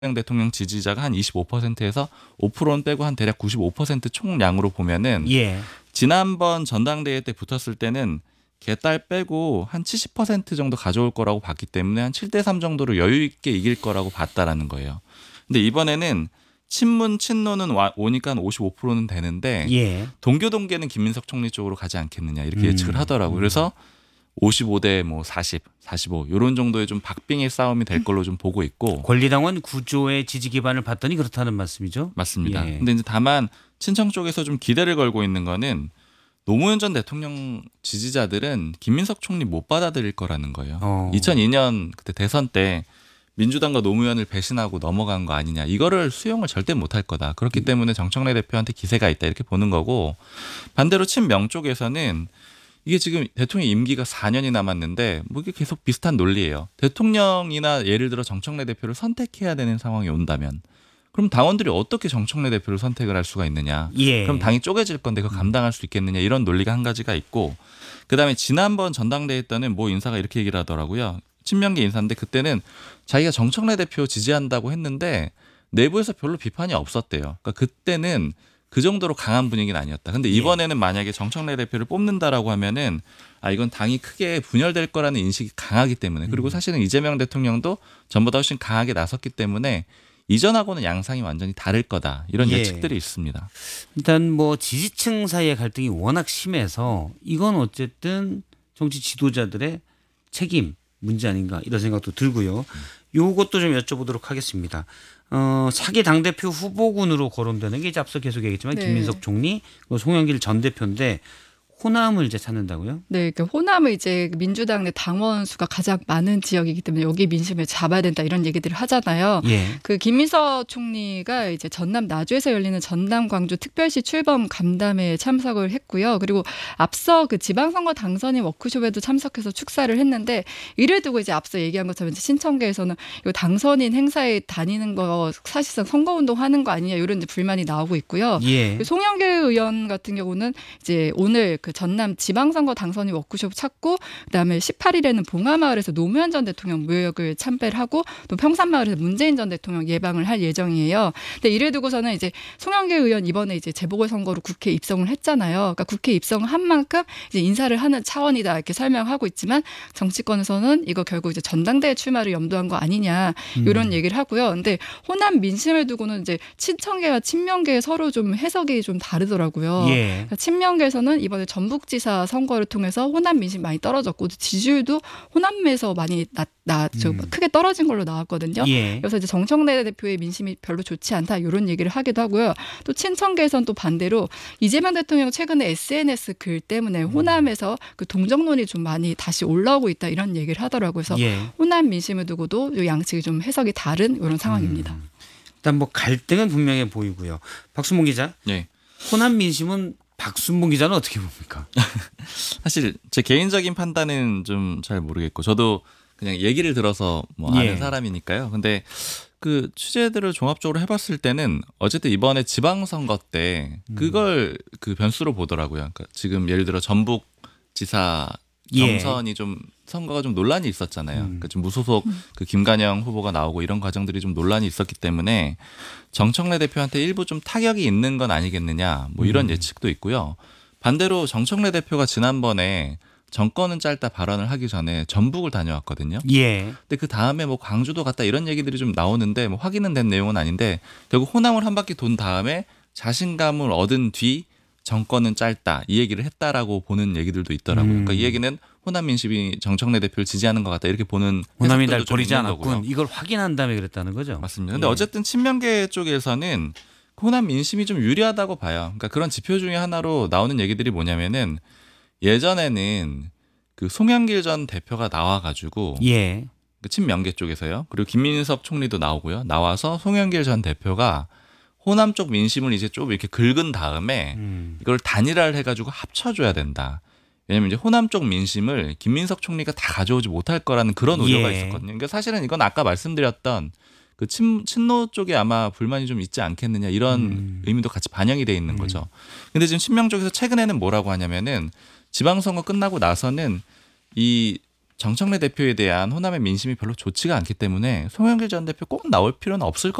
대통령 지지자가 한 25%에서 5%는 빼고 한 대략 95% 총량으로 보면은 예. 지난번 전당대회 때 붙었을 때는 개딸 빼고 한 70% 정도 가져올 거라고 봤기 때문에 한 7대3 정도로 여유 있게 이길 거라고 봤다라는 거예요. 근데 이번에는 친문 친노는 오니까 한 55%는 되는데 예. 동교동계는 김민석 총리 쪽으로 가지 않겠느냐 이렇게 예측을 하더라고요. 그래서 55대 뭐 40, 45 이런 정도의 좀 박빙의 싸움이 될 걸로 좀 보고 있고. 권리당원 구조의 지지 기반을 봤더니 그렇다는 말씀이죠. 맞습니다. 예. 근데 이제 다만 친청 쪽에서 좀 기대를 걸고 있는 거는 노무현 전 대통령 지지자들은 김민석 총리 못 받아들일 거라는 거예요. 2002년 그때 대선 때 민주당과 노무현을 배신하고 넘어간 거 아니냐. 이거를 수용을 절대 못할 거다. 그렇기 때문에 정청래 대표한테 기세가 있다 이렇게 보는 거고, 반대로 친명 쪽에서는 이게 지금 대통령 임기가 4년이 남았는데 뭐 이게 계속 비슷한 논리예요. 대통령이나 예를 들어 정청래 대표를 선택해야 되는 상황이 온다면 그럼 당원들이 어떻게 정청래 대표를 선택을 할 수가 있느냐. 예. 그럼 당이 쪼개질 건데 그거 감당할 수 있겠느냐. 이런 논리가 한 가지가 있고, 그다음에 지난번 전당대회 때는 뭐 인사가 이렇게 얘기를 하더라고요. 친명계 인사인데 그때는 자기가 정청래 대표 지지한다고 했는데 내부에서 별로 비판이 없었대요. 그러니까 그때는 그 정도로 강한 분위기는 아니었다. 근데 이번에는 만약에 정청래 대표를 뽑는다라고 하면은 이건 당이 크게 분열될 거라는 인식이 강하기 때문에, 그리고 사실은 이재명 대통령도 전보다 훨씬 강하게 나섰기 때문에 이전하고는 양상이 완전히 다를 거다. 이런 예측들이 있습니다. 일단 뭐 지지층 사이의 갈등이 워낙 심해서 이건 어쨌든 정치 지도자들의 책임 문제 아닌가 이런 생각도 들고요. 요것도 좀 여쭤보도록 하겠습니다. 차기 당대표 후보군으로 거론되는 게 이제 앞서 계속 얘기했지만 김민석 총리, 송영길 전 대표인데 호남을 이제 찾는다고요? 네, 그 호남은 이제 민주당 내 당원 수가 가장 많은 지역이기 때문에 여기 민심을 잡아야 된다 이런 얘기들을 하잖아요. 예. 그 김민석 총리가 이제 전남 나주에서 열리는 전남 광주 특별시 출범 간담회에 참석을 했고요. 그리고 앞서 그 지방선거 당선인 워크숍에도 참석해서 축사를 했는데, 이를 두고 이제 앞서 얘기한 것처럼 이제 신청계에서는 이 당선인 행사에 다니는 거 사실상 선거운동 하는 거 아니냐 이런 이제 불만이 나오고 있고요. 예. 그 송영길 의원 같은 경우는 이제 오늘 그 전남 지방선거 당선인 워크숍 찾고, 그다음에 18일에는 봉하마을에서 노무현 전 대통령 묘역을 참배를 하고 또 평산마을에서 문재인 전 대통령 예방을 할 예정이에요. 근데 이를 두고서는 이제 송영길 의원 이번에 이제 재보궐선거로 국회 입성을 했잖아요. 그러니까 국회 입성한 만큼 이제 인사를 하는 차원이다 이렇게 설명하고 있지만, 정치권에서는 이거 결국 이제 전당대회 출마를 염두한 거 아니냐 이런 얘기를 하고요. 근데 호남 민심을 두고는 이제 친청계와 친명계 서로 좀 해석이 좀 다르더라고요. 예. 그러니까 친명계에서는 이번에 전북지사 선거를 통해서 호남 민심 많이 떨어졌고 지지율도 호남에서 많이 크게 떨어진 걸로 나왔거든요. 예. 그래서 이제 정청래 대표의 민심이 별로 좋지 않다 이런 얘기를 하기도 하고요. 또 친청계에서는 또 반대로 이재명 대통령 최근에 SNS 글 때문에 호남에서 그 동정론이 좀 많이 다시 올라오고 있다 이런 얘기를 하더라고요. 그래서 호남 민심을 두고도 이 양측이 좀 해석이 다른 이런 상황입니다. 일단 뭐 갈등은 분명해 보이고요. 박순봉 기자. 네. 호남 민심은 박순봉 기자는 어떻게 봅니까? 사실 제 개인적인 판단은 좀 잘 모르겠고, 저도 그냥 얘기를 들어서 뭐 아는 사람이니까요. 근데 그 취재들을 종합적으로 해봤을 때는 어쨌든 이번에 지방선거 때 그걸 그 변수로 보더라고요. 그러니까 지금 예를 들어 전북지사 경선이 좀 선거가 좀 논란이 있었잖아요. 그러니까 좀 무소속 그 김관영 후보가 나오고 이런 과정들이 좀 논란이 있었기 때문에 정청래 대표한테 일부 좀 타격이 있는 건 아니겠느냐 뭐 이런 예측도 있고요. 반대로 정청래 대표가 지난번에 정권은 짧다 발언을 하기 전에 전북을 다녀왔거든요. 예. 근데 그 다음에 뭐 광주도 갔다 이런 얘기들이 좀 나오는데 뭐 확인은 된 내용은 아닌데, 결국 호남을 한 바퀴 돈 다음에 자신감을 얻은 뒤 정권은 짧다 이 얘기를 했다라고 보는 얘기들도 있더라고요. 그러니까 이 얘기는 호남 민심이 정청래 대표를 지지하는 것 같다 이렇게 보는 호남이 날 해석들도 좀 버리지 있는 않았군. 거고요. 이걸 확인한 다음에 그랬다는 거죠. 맞습니다. 근데 어쨌든 친명계 쪽에서는 호남 민심이 좀 유리하다고 봐요. 그러니까 그런 지표 중에 하나로 나오는 얘기들이 뭐냐면은, 예전에는 그 송영길 전 대표가 나와가지고 그 친명계 쪽에서요. 그리고 김민석 총리도 나오고요. 나와서 송영길 전 대표가 호남 쪽 민심을 이제 좀 이렇게 긁은 다음에 이걸 단일화를 해가지고 합쳐줘야 된다. 왜냐면 이제 호남 쪽 민심을 김민석 총리가 다 가져오지 못할 거라는 그런 우려가 있었거든요. 그러니까 사실은 이건 아까 말씀드렸던 그 친노 쪽에 아마 불만이 좀 있지 않겠느냐 이런 의미도 같이 반영이 돼 있는 거죠. 근데 지금 친명 쪽에서 최근에는 뭐라고 하냐면은 지방선거 끝나고 나서는 이 정청래 대표에 대한 호남의 민심이 별로 좋지가 않기 때문에 송영길 전 대표 꼭 나올 필요는 없을